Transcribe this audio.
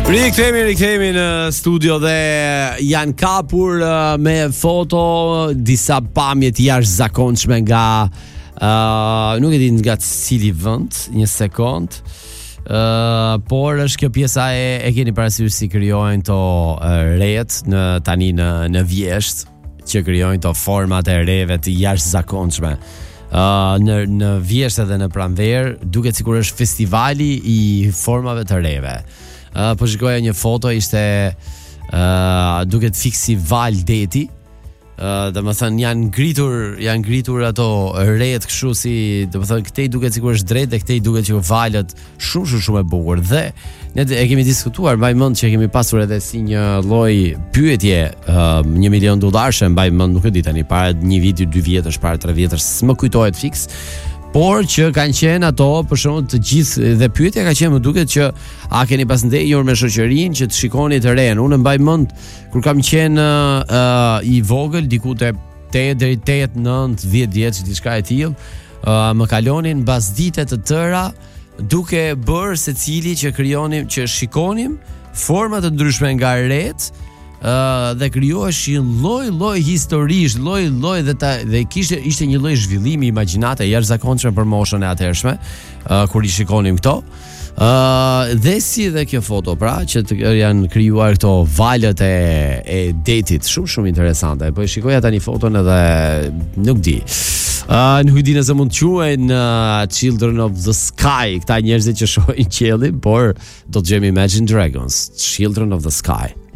Rikthehemi në studio dhe janë kapur me foto disa pamje të jashtëzakonshme nga nuk e di nga cili vend, një sekond. Por është kjo pjesa e keni parasysh si krijohen to rejet në vjesht, që krijojnë to format e reve të jashtëzakonshme. Në vjesht edhe në pranverë duket sikur është festivali I formave të reve. Po shikoja një foto, ishte duket fiksi val deti. Domethënë janë ngritur ato rret kështu si, domethënë këtej duket sikur është drejt dhe këtej duket që valët shumë e bukur. Dhe ne e kemi diskutuar, mbaj mend që kemi pasur edhe si një lloj pyetje, $1 milion, mbaj mend, nuk e di tani, para një viti, 2 vjetësh, para 3 vjetësh, s'më kujtohet fiks. Por që kanë qenë ato, për shembull, të gjithë, dhe pyetja ka qenë, më duket që a keni pas ndejur me shoqërinë që të shikoni të ren. Unë mbaj mend kur kam qenë I vogël, diku te 8 deri 8, 9, 10 vjeç, diçka e tillë, më kalonin mbas dite të tëra duke bërë secili që shikonim forma të ndryshme nga ret. Dhe krijoheshin lloj historish, lloj dhe ishte një lloj zhvillimi imagjinate jashtëzakonshme për moshën e atëhershme, kur I shikonim këto. Dhe si dhe kjo foto, pra, që janë krijuar këto valët e detit, shumë interesante. Po e shikoja tani foton edhe nuk di. Nuk di nëse mund të quhen Children of the Sky, këta njerëzit që shohin qiellin, por do të gjejmë Imagine Dragons, Children of the Sky.